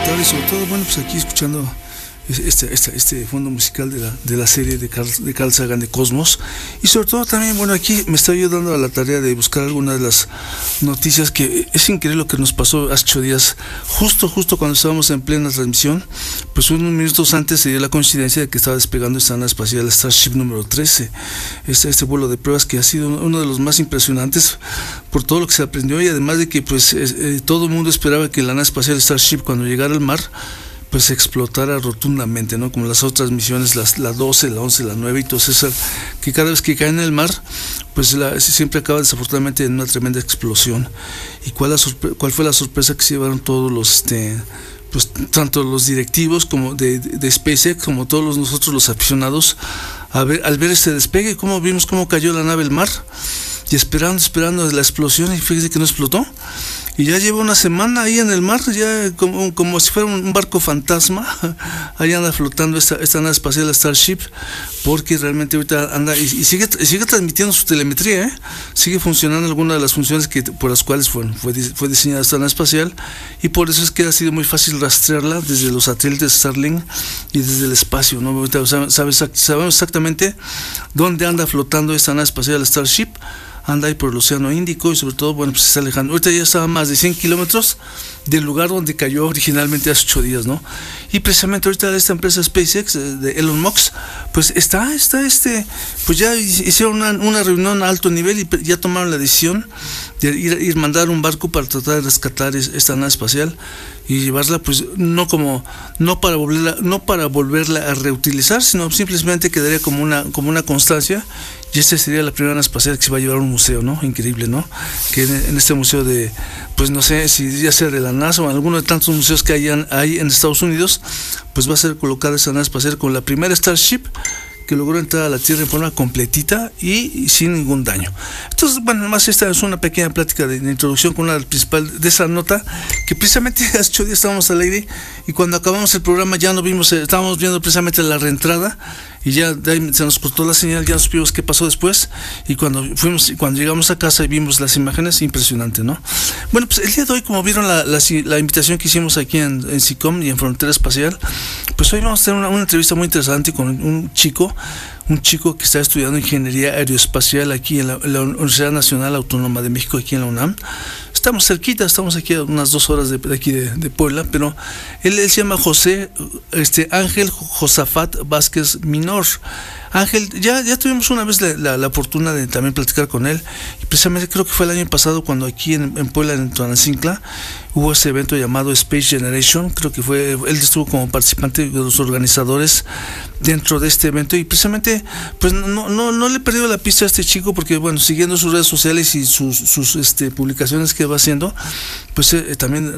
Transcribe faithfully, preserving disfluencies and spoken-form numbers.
tarde y sobre todo, bueno, pues aquí escuchando este, este, este fondo musical de la, de la serie de Carl, de Carl Sagan de Cosmos, y sobre todo también, bueno, aquí me estoy ayudando a la tarea de buscar algunas de las noticias que es increíble lo que nos pasó hace ocho días, justo, justo cuando estábamos en plena transmisión, pues unos minutos antes se dio la coincidencia de que estaba despegando esta nave espacial Starship número trece, este, este vuelo de pruebas que ha sido uno de los más impresionantes por todo lo que se aprendió, y además de que pues eh, todo el mundo esperaba que la nave espacial Starship, cuando llegara al mar, pues explotara rotundamente, ¿no? Como las otras misiones, las, la doce, la once, la nueve y todo eso, que cada vez que caen en el mar, pues la, siempre acaba desafortunadamente en una tremenda explosión. ¿Y cuál, la sorpre- cuál fue la sorpresa que se llevaron todos los, este, pues tanto los directivos como de, de, de SpaceX, como todos los, nosotros los aficionados, a ver, al ver este despegue, cómo vimos cómo cayó la nave al mar, y esperando, esperando la explosión, y fíjese que no explotó? Y ya lleva una semana ahí en el mar, ya como, como si fuera un barco fantasma, ahí anda flotando esta, esta nave espacial Starship, porque realmente ahorita anda, y, y sigue y sigue transmitiendo su telemetría, ¿eh? Sigue funcionando alguna de las funciones que por las cuales fue, fue, fue diseñada esta nave espacial, y por eso es que ha sido muy fácil rastrearla desde los satélites Starlink y desde el espacio, ¿no? Ahorita sabes, sabemos exactamente dónde anda flotando esta nave espacial Starship. Anda ahí por el Océano Índico y sobre todo, bueno, pues se está alejando. Ahorita ya estaba a más de cien kilómetros del lugar donde cayó originalmente hace ocho días, ¿no? Y precisamente ahorita esta empresa SpaceX de Elon Musk, pues está, está este, pues ya hicieron una, una reunión a alto nivel y ya tomaron la decisión de ir, ir mandar un barco para tratar de rescatar esta nave espacial y llevarla, pues no como, no para volverla, no para volverla a reutilizar, sino simplemente quedaría como una, como una constancia. Y esta sería la primera nave espacial que se va a llevar a un museo, ¿no? Increíble, ¿no? Que en, en este museo de, pues no sé, si ya sea de la NASA o en alguno de tantos museos que hay en, hay en Estados Unidos, pues va a ser colocada esta nave espacial con la primera Starship que logró entrar a la Tierra en forma completita y, y sin ningún daño. Entonces, bueno, más esta es una pequeña plática de, de introducción con la principal de esa nota, que precisamente hace ocho días estábamos al aire y cuando acabamos el programa ya no vimos, estábamos viendo precisamente la reentrada y ya de ahí se nos cortó la señal, ya no supimos qué pasó después, y cuando fuimos, cuando llegamos a casa y vimos las imágenes, impresionante, ¿no? Bueno, pues el día de hoy, como vieron la, la, la invitación que hicimos aquí en, en SICOM y en Frontera Espacial, pues hoy vamos a tener una, una entrevista muy interesante con un chico, un chico que está estudiando ingeniería aeroespacial aquí en la, en la Universidad Nacional Autónoma de México, aquí en la UNAM. Estamos cerquita, estamos aquí a unas dos horas de, de aquí de, de Puebla, pero él, él se llama José este, Ángel Josafat Vázquez Minor. Ángel, ya, ya tuvimos una vez la, la, la fortuna de también platicar con él, y precisamente creo que fue el año pasado cuando aquí en, en Puebla, en Tonancincla, hubo ese evento llamado Space Generation. Creo que fue, él estuvo como participante de los organizadores dentro de este evento, y precisamente pues no, no, no le he perdido la pista a este chico, porque bueno, siguiendo sus redes sociales y sus, sus este, publicaciones que va haciendo, pues eh, también